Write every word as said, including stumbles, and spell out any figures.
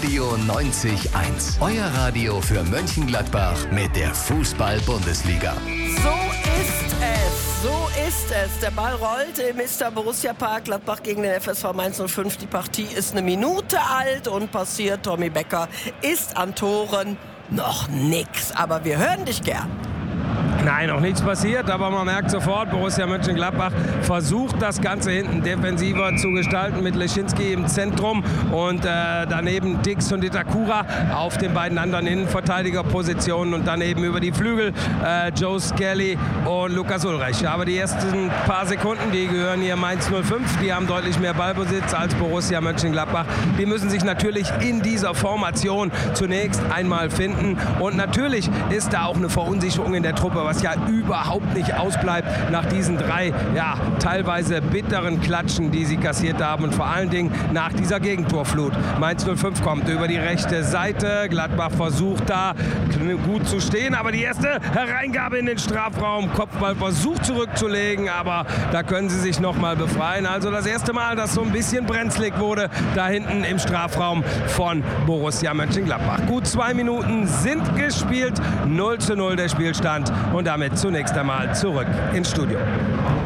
Radio neunzig eins. Euer Radio für Mönchengladbach mit der Fußball-Bundesliga. So ist es, so ist es. Der Ball rollt im Mister Borussia Park, Gladbach gegen den F S V Mainz null fünf. Die Partie ist eine Minute alt und passiert. Tommy Becker ist an Toren noch nix, aber wir hören dich gern. Nein, noch nichts passiert, aber man merkt sofort, Borussia Mönchengladbach versucht das Ganze hinten defensiver zu gestalten mit Leschinski im Zentrum und äh, daneben Dix und Itakura auf den beiden anderen Innenverteidigerpositionen und daneben über die Flügel äh, Joe Skelly und Lukas Ulreich. Aber die ersten paar Sekunden, die gehören hier Mainz null fünf, die haben deutlich mehr Ballbesitz als Borussia Mönchengladbach. Die müssen sich natürlich in dieser Formation zunächst einmal finden und natürlich ist da auch eine Verunsicherung in der Truppe, was ja überhaupt nicht ausbleibt nach diesen drei, ja, teilweise bitteren Klatschen, die sie kassiert haben und vor allen Dingen nach dieser Gegentorflut. Mainz null fünf kommt über die rechte Seite, Gladbach versucht da gut zu stehen, aber die erste Hereingabe in den Strafraum, Kopfball versucht zurückzulegen, aber da können sie sich noch mal befreien. Also das erste Mal, dass so ein bisschen brenzlig wurde, da hinten im Strafraum von Borussia Mönchengladbach. Gut zwei Minuten sind gespielt, null zu null der Spielstand. Und damit zunächst einmal zurück ins Studio.